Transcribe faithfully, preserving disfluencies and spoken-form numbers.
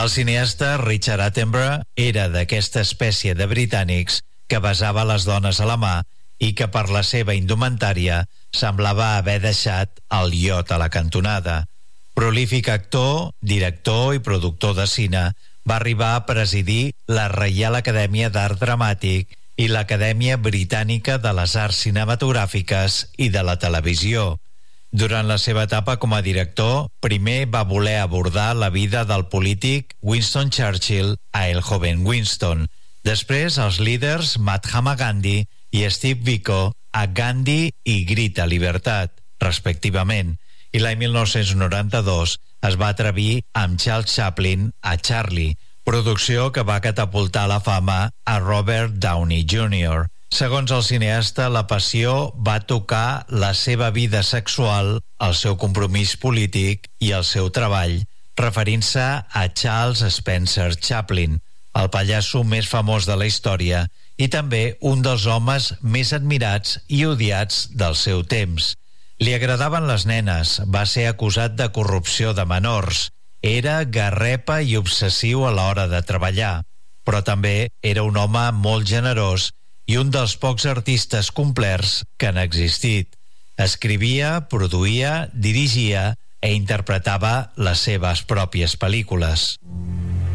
El cineasta Richard Attenborough era d'aquesta espècie de britànics que besava les dones a la mà i que per la seva indumentària semblava haver deixat el iot a la cantonada. Prolífic actor, director i productor de cine, va arribar a presidir la Reial Acadèmia d'Art Dramàtic i l'Acadèmia Britànica de les Arts Cinematogràfiques i de la Televisió. Durant la seva etapa com a director, primer va voler abordar la vida del polític Winston Churchill a El joven Winston, després els líders Mahatma Gandhi i Steve Biko a Gandhi i Grita Libertat, respectivament, i l'any mil nou-cents noranta-dos es va atrevir amb Charles Chaplin a Charlie, producció que va catapultar a la fama a Robert Downey júnior Segons el cineasta, la passió va tocar la seva vida sexual, el seu compromís polític i el seu treball, referint-se a Charles Spencer Chaplin, el pallasso més famós de la història i també un dels homes més admirats i odiats del seu temps. Li agradaven les nenes, va ser acusat de corrupció de menors, era garrepa i obsessiu a l'hora de treballar, però també era un home molt generós i un dels pocs artistes complerts que han existit. Escrivia, produïa, dirigia e interpretava les seves pròpies pel·lícules.